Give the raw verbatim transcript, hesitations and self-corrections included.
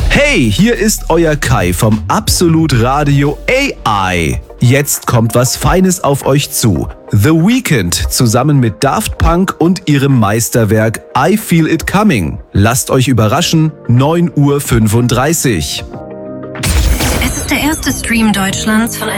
Hey, hier ist euer Kai vom Absolut Radio A I. Jetzt kommt was Feines auf euch zu. The Weeknd zusammen mit Daft Punk und ihrem Meisterwerk I Feel It Coming. Lasst euch überraschen, neun Uhr fünfunddreißig. Es ist der erste Stream Deutschlands von einem